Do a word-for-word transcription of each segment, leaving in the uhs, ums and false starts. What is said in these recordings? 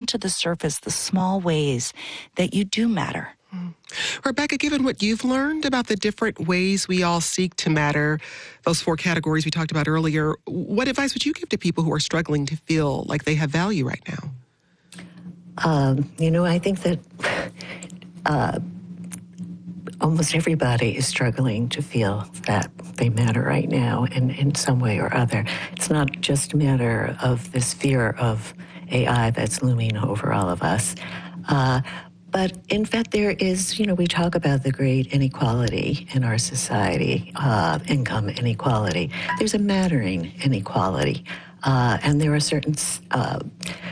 to the surface the small ways that you do matter. Mm. Rebecca, given what you've learned about the different ways we all seek to matter, those four categories we talked about earlier, what advice would you give to people who are struggling to feel like they have value right now? Um, you know, I think that uh, almost everybody is struggling to feel that they matter right now in, in some way or other. It's not just a matter of this fear of A I that's looming over all of us. Uh, But in fact, there is, you know, we talk about the great inequality in our society, uh, income inequality. There's a mattering inequality. Uh, and there are certain uh,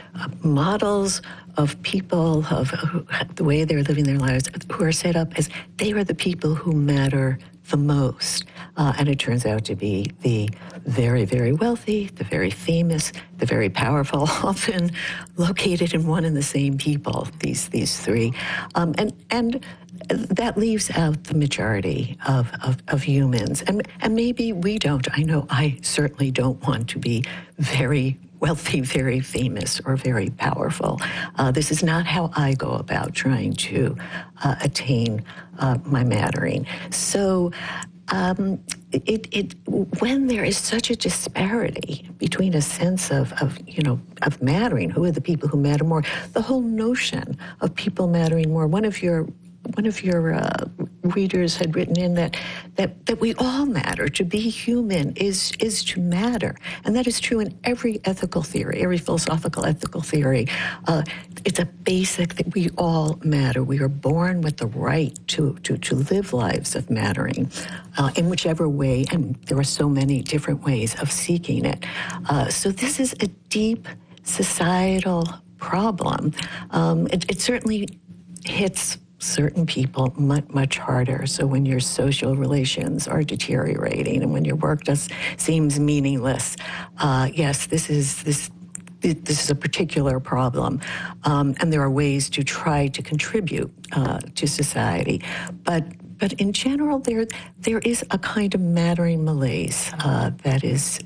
models of people, of who, the way they're living their lives, who are set up as they are the people who matter the most. Uh, and it turns out to be the very, very wealthy, the very famous, the very powerful, often located in one and the same people, these these three. Um, and and that leaves out the majority of, of, of humans. And, and maybe we don't. I know I certainly don't want to be very wealthy, very famous, or very powerful. Uh, this is not how I go about trying to uh, attain uh, my mattering. So um, it, it, when there is such a disparity between a sense of, of, you know, of mattering, who are the people who matter more, the whole notion of people mattering more, one of your One of your uh, readers had written in that, that that we all matter. To be human is is to matter, and that is true in every ethical theory, every philosophical ethical theory. Uh, it's a basic that we all matter. We are born with the right to to to live lives of mattering, uh, in whichever way, and there are so many different ways of seeking it. Uh, so this is a deep societal problem. Um, it, it certainly hits certain people much, much harder. So when your social relations are deteriorating and when your work just seems meaningless, uh, yes, this is this this is a particular problem. Um, and there are ways to try to contribute uh, to society. But but in general, there there is a kind of mattering malaise uh, that is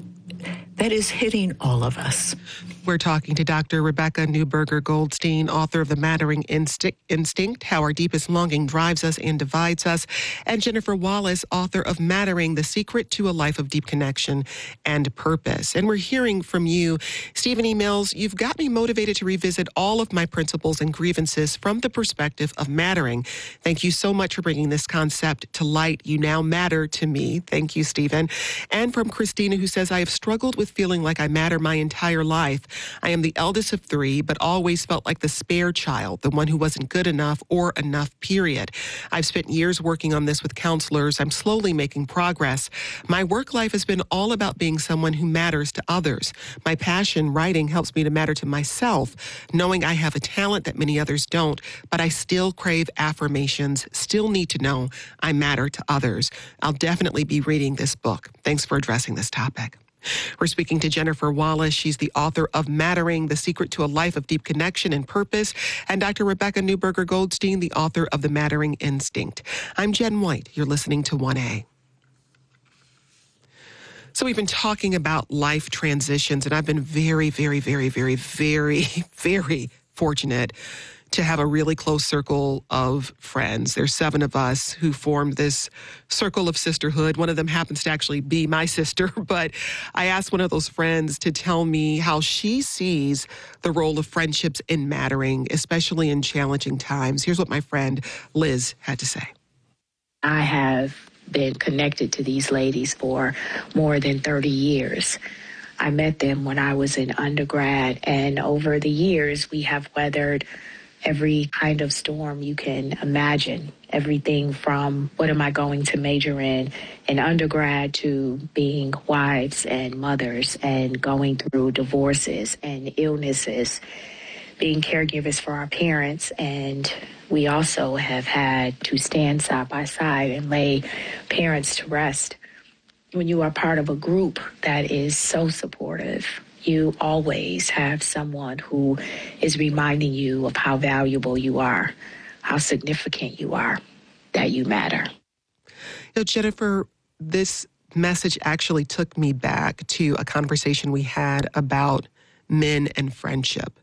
that is hitting all of us. We're talking to Doctor Rebecca Neuberger Goldstein, author of The Mattering Instinct, How Our Deepest Longing Drives Us and Divides Us, and Jennifer Wallace, author of Mattering, The Secret to a Life of Deep Connection and Purpose. And we're hearing from you. Stephen emails, you've got me motivated to revisit all of my principles and grievances from the perspective of mattering. Thank you so much for bringing this concept to light. You now matter to me. Thank you, Stephen. And from Christina, who says, I have struggled with feeling like I matter my entire life. I am the eldest of three, but always felt like the spare child, the one who wasn't good enough or enough, period. I've spent years working on this with counselors. I'm slowly making progress. My work life has been all about being someone who matters to others. My passion, writing, helps me to matter to myself, knowing I have a talent that many others don't, but I still crave affirmations, still need to know I matter to others. I'll definitely be reading this book. Thanks for addressing this topic. We're speaking to Jennifer Wallace. She's the author of Mattering, The Secret to a Life of Deep Connection and Purpose, and Doctor Rebecca Neuberger Goldstein, the author of The Mattering Instinct. I'm Jen White. You're listening to one A. So we've been talking about life transitions, and I've been very, very, very, very, very, very fortunate to have a really close circle of friends. There's seven of us who formed this circle of sisterhood. One of them happens to actually be my sister, but I asked one of those friends to tell me how she sees the role of friendships in mattering, especially in challenging times. Here's what my friend Liz had to say. I have been connected to these ladies for more than thirty years. I met them when I was in undergrad, and over the years, we have weathered every kind of storm you can imagine. Everything from what am I going to major in in undergrad to being wives and mothers and going through divorces and illnesses, being caregivers for our parents. And we also have had to stand side by side and lay parents to rest. When you are part of a group that is so supportive, you always have someone who is reminding you of how valuable you are, how significant you are, that you matter. You know, Jennifer, this message actually took me back to a conversation we had about men and friendship.